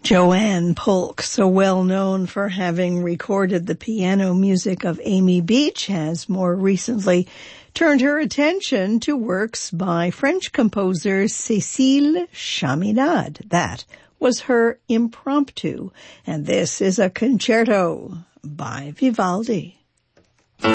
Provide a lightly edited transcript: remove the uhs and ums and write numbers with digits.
Joanne Polk, so well known for having recorded the piano music of Amy Beach, has more recently turned her attention to works by French composer Cécile Chaminade. That was her Impromptu, and this is a concerto by Vivaldi.